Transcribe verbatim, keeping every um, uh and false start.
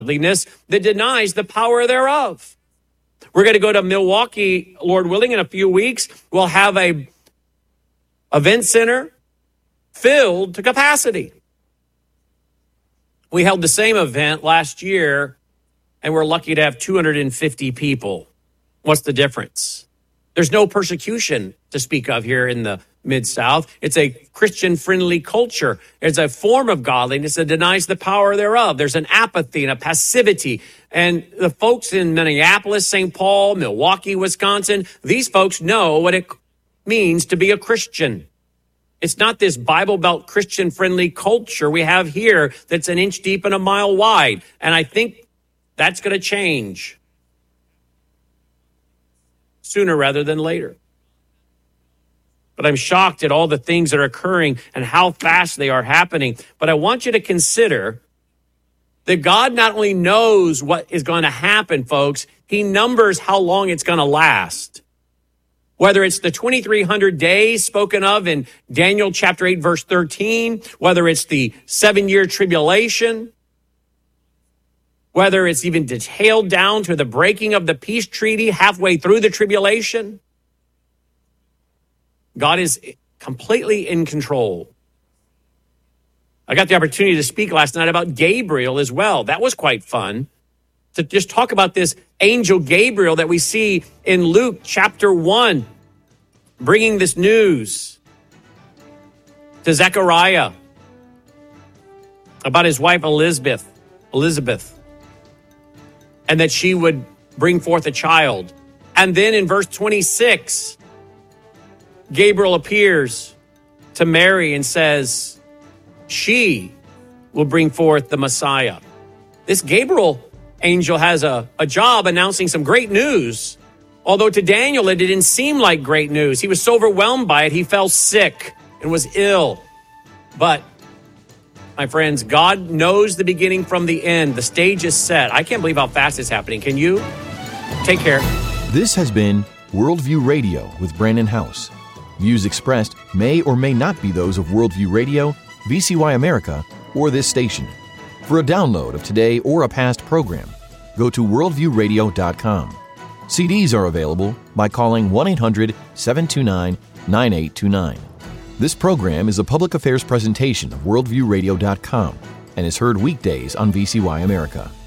godliness that denies the power thereof. We're going to go to Milwaukee, Lord willing, in a few weeks. We'll have a event center filled to capacity. We held the same event last year, and we're lucky to have two hundred fifty people. What's the difference? There's no persecution to speak of here in the Mid-South. It's a Christian-friendly culture. It's a form of godliness that denies the power thereof. There's an apathy and a passivity. And the folks in Minneapolis, Saint Paul, Milwaukee, Wisconsin, these folks know what it means to be a Christian. It's not this Bible Belt Christian-friendly culture we have here that's an inch deep and a mile wide. And I think that's going to change sooner rather than later. But I'm shocked at all the things that are occurring and how fast they are happening. But I want you to consider that God not only knows what is going to happen, folks, he numbers how long it's going to last. Whether it's the twenty-three hundred days spoken of in Daniel chapter eight, verse thirteen, whether it's the seven-year tribulation, whether it's even detailed down to the breaking of the peace treaty halfway through the tribulation, God is completely in control. I got the opportunity to speak last night about Gabriel as well. That was quite fun. To just talk about this angel Gabriel that we see in Luke chapter one, bringing this news to Zechariah about his wife Elizabeth, Elizabeth, and that she would bring forth a child. And then in verse twenty-six, Gabriel appears to Mary and says, she will bring forth the Messiah. This Gabriel angel has a, a job announcing some great news. Although to Daniel, it didn't seem like great news. He was so overwhelmed by it, he fell sick and was ill. But, my friends, God knows the beginning from the end. The stage is set. I can't believe how fast it's happening. Can you? Take care. This has been Worldview Radio with Brandon House. Views expressed may or may not be those of Worldview Radio, V C Y America, or this station. For a download of today or a past program, go to worldview radio dot com. C Ds are available by calling one eight hundred seven two nine nine eight two nine. This program is a public affairs presentation of worldview radio dot com and is heard weekdays on V C Y America.